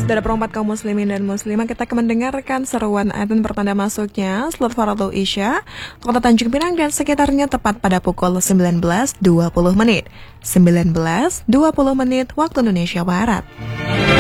Saudara perempat kaum muslimin dan muslimah, kita akan mendengarkan seruan adzan pertanda masuknya salat Fardhu Isya Kota Tanjung Pinang dan sekitarnya tepat pada pukul 19.20 menit. 19.20 menit waktu Indonesia Barat.